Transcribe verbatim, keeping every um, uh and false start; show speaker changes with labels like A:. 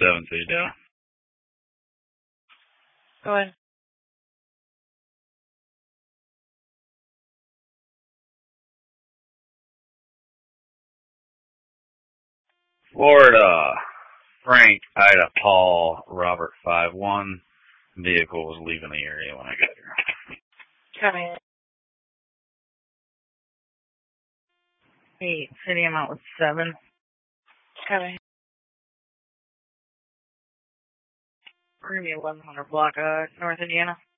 A: seven City down.
B: Go ahead.
A: Florida, Frank, Ida, Paul, Robert, five one. Vehicle was leaving the area when I got here.
B: Coming. Eight. City amount was seven. Coming. We're gonna be eleven hundred block, uh, North Indiana.